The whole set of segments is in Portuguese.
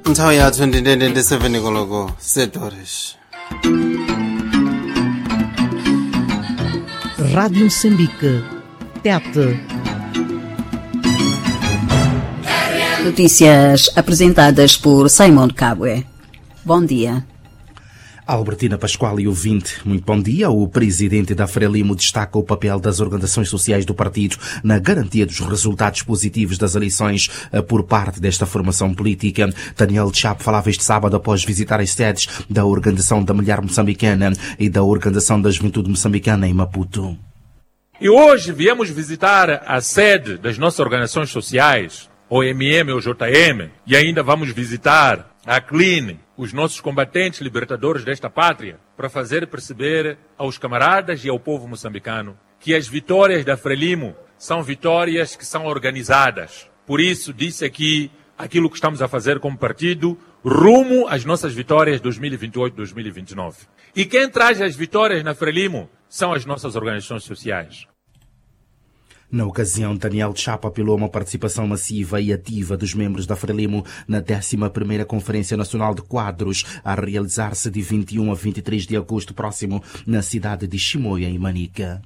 nthawi yathu ndi 7 koloko setores. Rádio Moçambique, TET. Notícias apresentadas por Simon Cabwe. Bom dia. Albertina Pascoal e ouvinte, muito bom dia. O presidente da Frelimo destaca o papel das organizações sociais do partido na garantia dos resultados positivos das eleições por parte desta formação política. Daniel Chapo falava este sábado após visitar as sedes da Organização da Mulher Moçambicana e da Organização da Juventude Moçambicana em Maputo. E hoje viemos visitar a sede das nossas organizações sociais, OMM ou JM, e ainda vamos visitar a CLIN, os nossos combatentes libertadores desta pátria, para fazer perceber aos camaradas e ao povo moçambicano que as vitórias da Frelimo são vitórias que são organizadas. Por isso, disse aqui aquilo que estamos a fazer como partido rumo às nossas vitórias 2028-2029. E quem traz as vitórias na Frelimo são as nossas organizações sociais. Na ocasião, Daniel Chapo apelou a uma participação massiva e ativa dos membros da Frelimo na 11ª Conferência Nacional de Quadros, a realizar-se de 21 a 23 de agosto próximo na cidade de Chimoio, em Manica.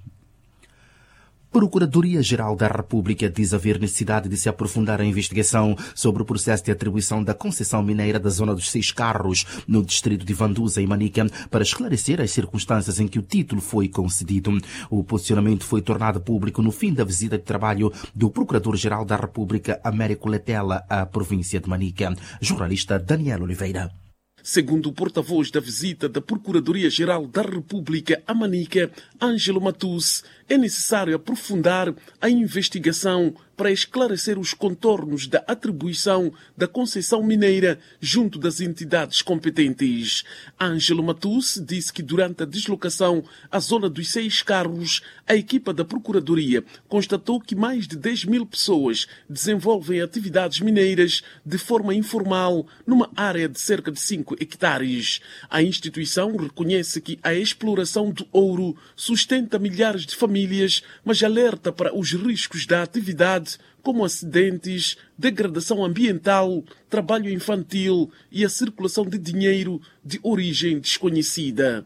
Procuradoria-Geral da República diz haver necessidade de se aprofundar a investigação sobre o processo de atribuição da concessão mineira da zona dos 6 Carros, no distrito de Vanduza, em Manica, para esclarecer as circunstâncias em que o título foi concedido. O posicionamento foi tornado público no fim da visita de trabalho do Procurador-Geral da República, Américo Letela, à província de Manica. Jornalista Daniel Oliveira. Segundo o porta-voz da visita da Procuradoria-Geral da República a Manica, Ângelo Matus, é necessário aprofundar a investigação para esclarecer os contornos da atribuição da concessão mineira junto das entidades competentes. Ângelo Matus disse que durante a deslocação à zona dos 6 Carros, a equipa da Procuradoria constatou que mais de 10.000 pessoas desenvolvem atividades mineiras de forma informal numa área de cerca de 5 hectares. A instituição reconhece que a exploração do ouro sustenta milhares de famílias, mas alerta para os riscos da atividade, como acidentes, degradação ambiental, trabalho infantil e a circulação de dinheiro de origem desconhecida.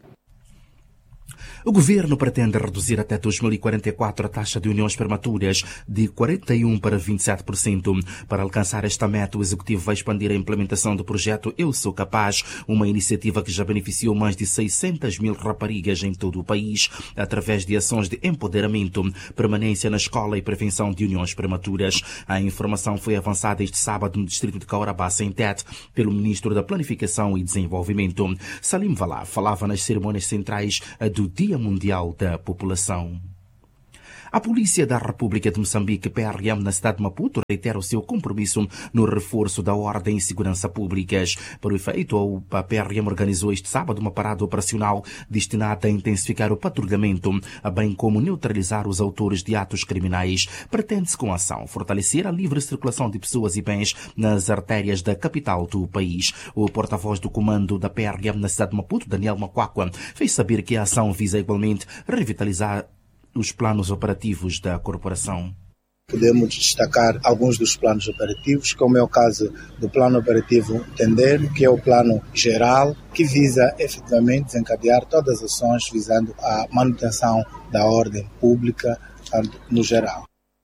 O governo pretende reduzir até 2044 a taxa de uniões prematuras de 41% para 27%. Para alcançar esta meta, o Executivo vai expandir a implementação do projeto Eu Sou Capaz, uma iniciativa que já beneficiou mais de 600.000 raparigas em todo o país, através de ações de empoderamento, permanência na escola e prevenção de uniões prematuras. A informação foi avançada este sábado no distrito de Caurabassa, em Tete, pelo Ministro da Planificação e Desenvolvimento. Salim Valá falava nas cerimônias centrais do Dia Mundial da População. A Polícia da República de Moçambique, PRM, na cidade de Maputo, reitera o seu compromisso no reforço da ordem e segurança públicas. Para o efeito, a PRM organizou este sábado uma parada operacional destinada a intensificar o patrulhamento, bem como neutralizar os autores de atos criminais. Pretende-se, com a ação, fortalecer a livre circulação de pessoas e bens nas artérias da capital do país. O porta-voz do comando da PRM na cidade de Maputo, Daniel Macuacua, fez saber que a ação visa igualmente revitalizar os planos operativos da corporação. Podemos destacar alguns dos planos operativos, como é o caso do plano operativo Tender, que é o plano geral, que visa efetivamente desencadear todas as ações visando a manutenção da ordem pública no geral.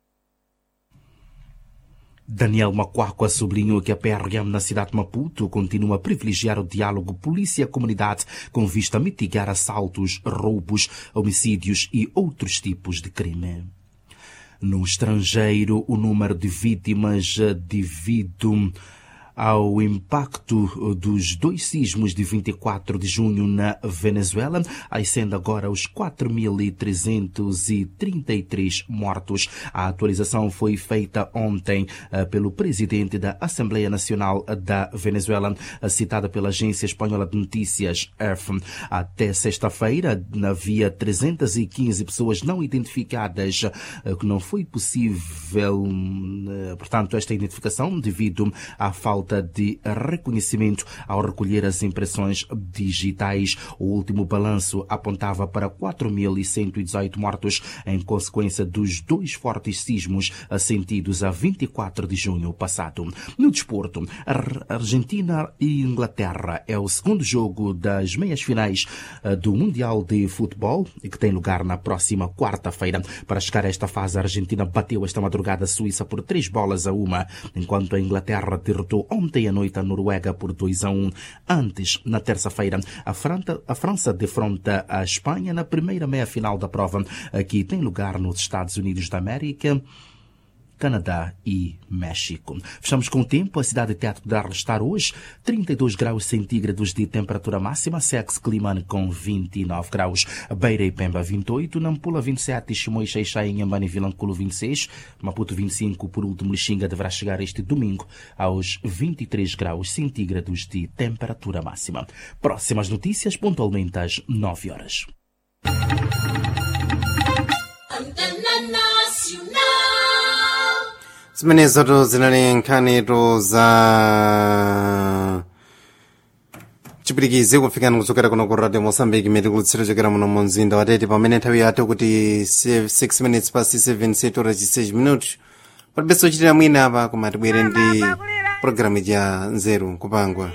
Daniel Macuacua sublinhou que a PRM na cidade de Maputo continua a privilegiar o diálogo polícia-comunidade com vista a mitigar assaltos, roubos, homicídios e outros tipos de crime. No estrangeiro, o número de vítimas devido ao impacto dos 2 sismos de 24 de junho na Venezuela, ascende agora aos 4.333 mortos. A atualização foi feita ontem pelo presidente da Assembleia Nacional da Venezuela, citada pela agência espanhola de notícias ERF. Até sexta-feira havia 315 pessoas não identificadas, que não foi possível, portanto, esta identificação devido à falta falta de reconhecimento ao recolher as impressões digitais. O último balanço apontava para 4.118 mortos em consequência dos 2 fortes sismos sentidos a 24 de junho passado. No desporto, Argentina e Inglaterra é o segundo jogo das meias finais do Mundial de Futebol, que tem lugar na próxima quarta-feira. Para chegar a esta fase, a Argentina bateu esta madrugada a Suíça por 3-1, enquanto a Inglaterra derrotou ontem à noite a Noruega por 2-1. Antes, na terça-feira, a França defronta a Espanha na primeira meia-final da prova, que tem lugar nos Estados Unidos da América, Canadá e México. Fechamos com o tempo. A cidade de Teto poderá registrar hoje 32 graus centígrados de temperatura máxima, segue-se Climane com 29 graus, Beira e Pemba 28, Nampula 27, Chimoio, Xaixai, Inhambane e Vilanculo 26, Maputo 25, por último Lixinga deverá chegar este domingo aos 23 graus centígrados de temperatura máxima. Próximas notícias pontualmente às 9 horas. zimene zoto zinali nkhanitu za chipirikizi kufikana kuchokera kuno ku radio Mozambique imene tikulutsira chokera muno mu mzinda wa Tete, pamene nthawi yathu kuti 6 minutes past 7 setora chi 6 minutos palibenso chitira mwina apa koma tibwere ndi programu ya nzeru kupangwa